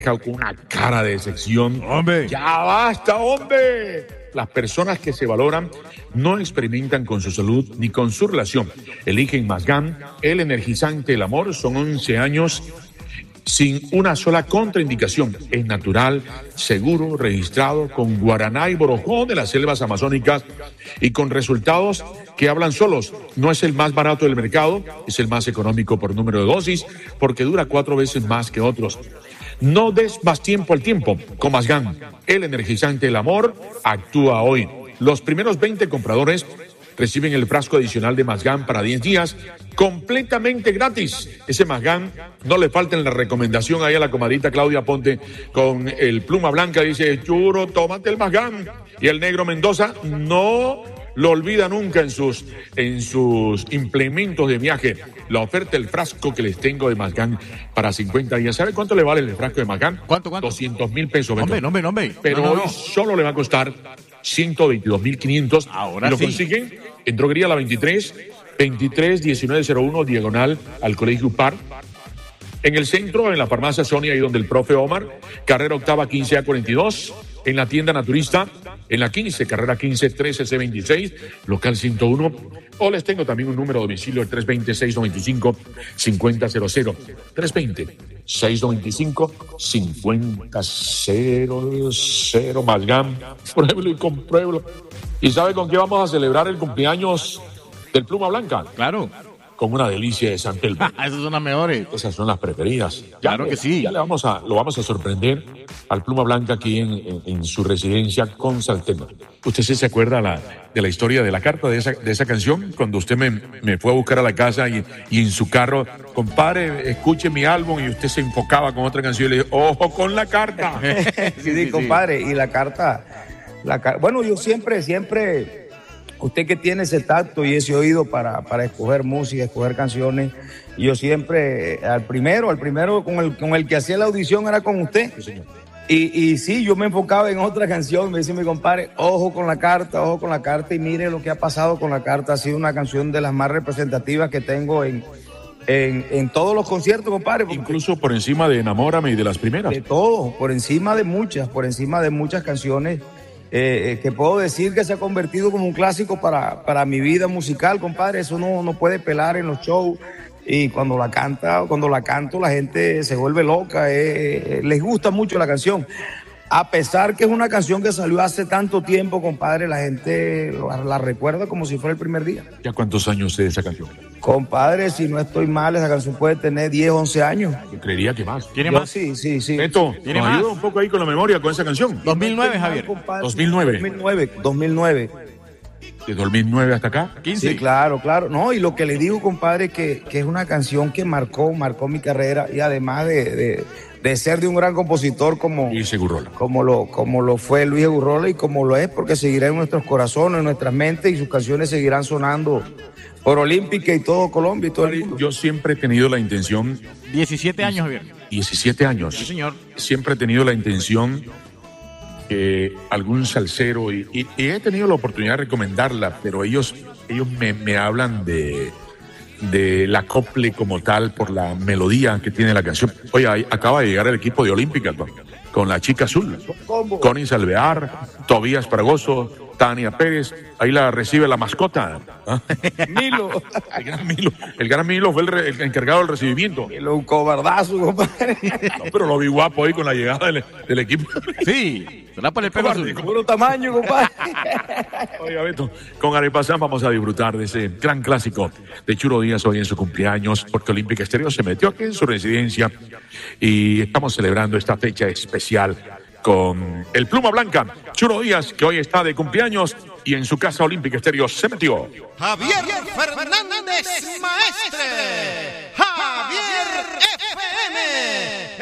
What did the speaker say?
con una cara de decepción. ¡Hombre! ¡Ya basta, hombre! Las personas que se valoran no experimentan con su salud ni con su relación. Eligen Mazgán, el energizante del amor. Son 11 años sin una sola contraindicación. Es natural, seguro, registrado con guaraná y borojó de las selvas amazónicas y con resultados que hablan solos. No es el más barato del mercado, es el más económico por número de dosis, porque dura 4 veces más que otros. No des más tiempo al tiempo. Con Mazgán, el energizante del amor, actúa hoy. Los primeros 20 compradores reciben el frasco adicional de Mazgán para 10 días, completamente gratis. Ese Mazgán, no le falten la recomendación ahí a la comadrita Claudia Ponte con el pluma blanca, dice, Churo, tómate el Mazgán. Y el negro Mendoza no lo olvida nunca en sus implementos de viaje. La oferta, el frasco que les tengo de Mazgán para 50 días. ¿Sabe cuánto le vale el frasco de Mazgán? ¿Cuánto? 200,000 pesos. Hombre. Pero hoy solo le va a costar 122,500. Ahora y lo sí. consiguen en Droguería La 23, 1901, diagonal al Colegio UPAR. En el centro, en la farmacia Sonia, ahí donde el profe Omar, carrera octava 15A42, en la tienda Naturista, en la 15, carrera 15, 13C26, local 101, o les tengo también un número de domicilio, el 320-695-5000, 320-695-5000, Mazgán, pruébelo y compruébelo. ¿Y sabe con qué vamos a celebrar el cumpleaños del Pluma Blanca? Claro. Con una delicia de San Telmo. Esas son las mejores. Esas son las preferidas. Claro que sí. Ya lo vamos a sorprender al Pluma Blanca aquí en su residencia con Saltelmo. ¿Usted sí se acuerda de la historia de la carta de esa canción? Cuando usted me fue a buscar a la casa y en su carro, compadre, escuche mi álbum, y usted se enfocaba con otra canción y le dijo, ¡ojo con la carta! Sí, compadre, y la carta, bueno, yo siempre, usted que tiene ese tacto y ese oído para escoger música, escoger canciones, yo siempre, al primero con el que hacía la audición era con usted. Sí, señor. Y sí, yo me enfocaba en otra canción, me decía mi compadre, ojo con la carta, y mire lo que ha pasado con la carta. Ha sido una canción de las más representativas que tengo en todos los conciertos, compadre. Incluso por encima de Enamórame y de las primeras. De todo, por encima de muchas canciones. Que puedo decir que se ha convertido como un clásico para mi vida musical, compadre. Eso no puede pelar en los shows. Y cuando la canto, la gente se vuelve loca. Les gusta mucho la canción. A pesar que es una canción que salió hace tanto tiempo, compadre, la gente la recuerda como si fuera el primer día. ¿Ya cuántos años de esa canción? Compadre, si no estoy mal, esa canción puede tener 10, 11 años. Yo creería que más. ¿Tiene Yo más? Sí. Beto, ¿Tiene nos más? ayuda un poco ahí con la memoria con esa canción. 2009, Javier. 2009. De 2009 hasta acá. 15. Sí, claro. No, y lo que le digo, compadre, que es una canción que marcó mi carrera, y además de ser de un gran compositor como Luis Egurrola. como lo fue Luis Egurrola, y como lo es, porque seguirá en nuestros corazones, en nuestras mentes, y sus canciones seguirán sonando por Olímpica y todo Colombia y todo el mundo. Yo siempre he tenido la intención, 17 años, Javier. 17 años. Sí, señor. Siempre he tenido la intención que algún salsero, y he tenido la oportunidad de recomendarla, pero ellos me hablan de la acople como tal por la melodía que tiene la canción. Oye, ahí acaba de llegar el equipo de Olímpica con la chica azul. Connie Salvear, Tobías Fragoso, Tania Pérez. Ahí la recibe la mascota. ¿Ah? Milo. El gran Milo fue el encargado del recibimiento. Milo, un cobardazo, compadre. No, pero lo vi guapo ahí con la llegada del equipo. Sí, será por el pelo azul. Puro tamaño, compadre. Oiga, Beto, con Arepazán vamos a disfrutar de ese gran clásico de Churo Díaz hoy en su cumpleaños, porque Olímpica Estéreo se metió aquí en su residencia y estamos celebrando esta fecha especial con el Pluma Blanca, Churo Díaz, que hoy está de cumpleaños y en su casa Olímpica Estéreo se metió. Javier Fernández Maestre. Javier FM.